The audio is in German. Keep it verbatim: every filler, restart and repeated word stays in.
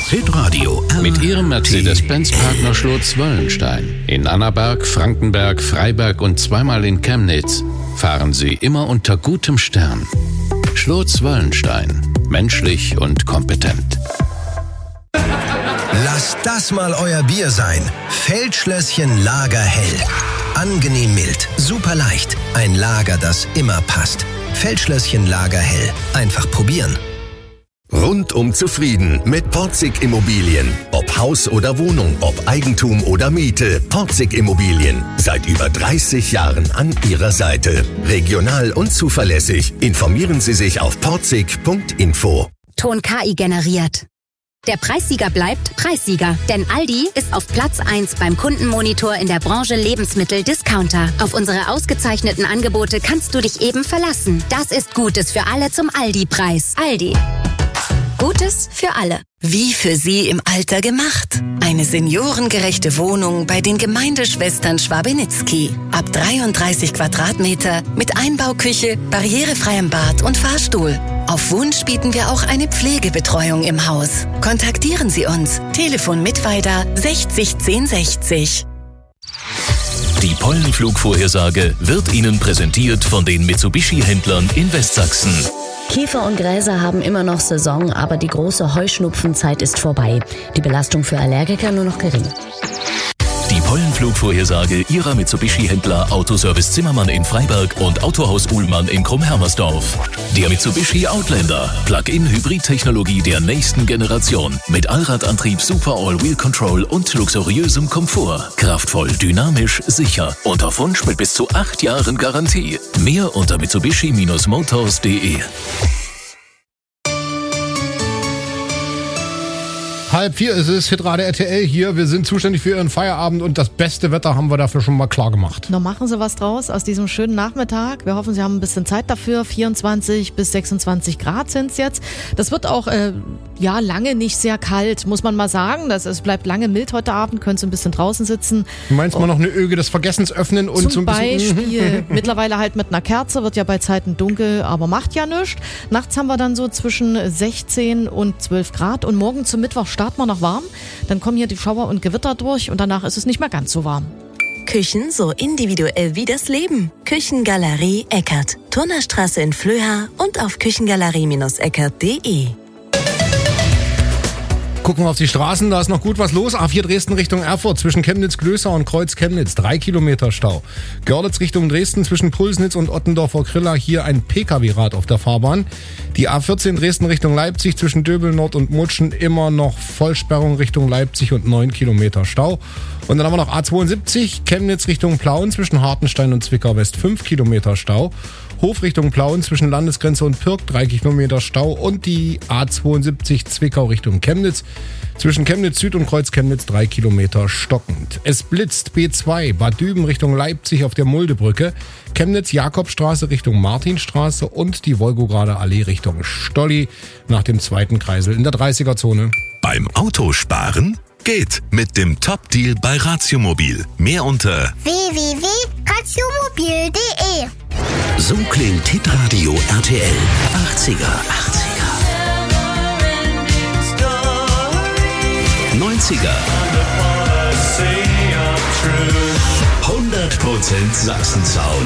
Hitradio Mit Ihrem Mercedes-Benz-Partner Schlotz-Wöllenstein. In Annaberg, Frankenberg, Freiberg und zweimal in Chemnitz fahren Sie immer unter gutem Stern. Schlotz-Wöllenstein. Menschlich und kompetent. Lasst das mal euer Bier sein. Feldschlösschen Lager Hell. Angenehm mild, super leicht. Ein Lager, das immer passt. Feldschlösschen Lager Hell. Einfach probieren. Rundum zufrieden mit Porzig Immobilien. Ob Haus oder Wohnung, ob Eigentum oder Miete. Porzig Immobilien. Seit über dreißig Jahren an Ihrer Seite. Regional und zuverlässig. Informieren Sie sich auf porzig punkt info. Ton K I generiert. Der Preissieger bleibt Preissieger, denn Aldi ist auf Platz eins beim Kundenmonitor in der Branche Lebensmittel-Discounter. Auf unsere ausgezeichneten Angebote kannst du dich eben verlassen. Das ist Gutes für alle zum Aldi-Preis. Aldi. Gutes für alle. Wie für Sie im Alter gemacht. Eine seniorengerechte Wohnung bei den Gemeindeschwestern Schwabenitzky. Ab dreiunddreißig Quadratmeter mit Einbauküche, barrierefreiem Bad und Fahrstuhl. Auf Wunsch bieten wir auch eine Pflegebetreuung im Haus. Kontaktieren Sie uns. Telefon Mittweida sechzig zehn sechzig. Die Pollenflugvorhersage wird Ihnen präsentiert von den Mitsubishi-Händlern in Westsachsen. Kiefer und Gräser haben immer noch Saison, aber die große Heuschnupfenzeit ist vorbei. Die Belastung für Allergiker nur noch gering. Die Pollenflugvorhersage Ihrer Mitsubishi-Händler Autoservice Zimmermann in Freiberg und Autohaus Uhlmann in Krumm-Hermersdorf. Der Mitsubishi Outlander. Plug-in-Hybrid-Technologie der nächsten Generation. Mit Allradantrieb, Super All-Wheel Control und luxuriösem Komfort. Kraftvoll, dynamisch, sicher. Und auf Wunsch mit bis zu acht Jahren Garantie. Mehr unter mitsubishi Bindestrich motors punkt de. Halb vier ist es, Hitradio R T L hier. Wir sind zuständig für Ihren Feierabend und das beste Wetter haben wir dafür schon mal klar gemacht. Noch machen Sie was draus aus diesem schönen Nachmittag. Wir hoffen, Sie haben ein bisschen Zeit dafür. vierundzwanzig bis sechsundzwanzig Grad sind es jetzt. Das wird auch äh, ja lange nicht sehr kalt, muss man mal sagen. Das, es bleibt lange mild heute Abend, können Sie ein bisschen draußen sitzen. Du meinst mal noch eine Öge des Vergessens öffnen und Zum so ein bisschen... Beispiel, mittlerweile halt mit einer Kerze, wird ja bei Zeiten dunkel, aber macht ja nichts. Nachts haben wir dann so zwischen sechzehn und zwölf Grad und morgen zum Mittwoch starten wir noch warm. Dann kommen hier die Schauer und Gewitter durch und danach ist es nicht mehr ganz so warm. Küchen so individuell wie das Leben. Küchengalerie Eckert. Turnerstraße in Flöha und auf küchengalerie eckert punkt de. Gucken wir auf die Straßen, da ist noch gut was los. A vier Dresden Richtung Erfurt zwischen Chemnitz-Glößau und Kreuz-Chemnitz, drei Kilometer Stau. Görlitz Richtung Dresden zwischen Pulsnitz und Ottendorfer-Krilla, hier ein P K W-Rad auf der Fahrbahn. Die A vierzehn Dresden Richtung Leipzig zwischen Döbel Nord und Mutschen immer noch Vollsperrung Richtung Leipzig und neun Kilometer Stau. Und dann haben wir noch A zweiundsiebzig Chemnitz Richtung Plauen zwischen Hartenstein und Zwickau West, fünf Kilometer Stau. Hof Richtung Plauen zwischen Landesgrenze und Pirk, drei Kilometer Stau. Und die A zweiundsiebzig Zwickau Richtung Chemnitz zwischen Chemnitz Süd und Kreuz Chemnitz, drei Kilometer stockend. Es blitzt B zwei Bad Düben Richtung Leipzig auf der Muldebrücke, Chemnitz Jakobstraße Richtung Martinstraße und die Wolgograder Allee Richtung Stolli nach dem zweiten Kreisel in der dreißiger-Zone. Beim Autosparen geht mit dem Top-Deal bei Ratiomobil. Mehr unter w w w punkt ratiomobil punkt de. So klingt Hitradio R T L. achtziger. achtziger. neunziger. hundert Prozent Sachsen-Sound.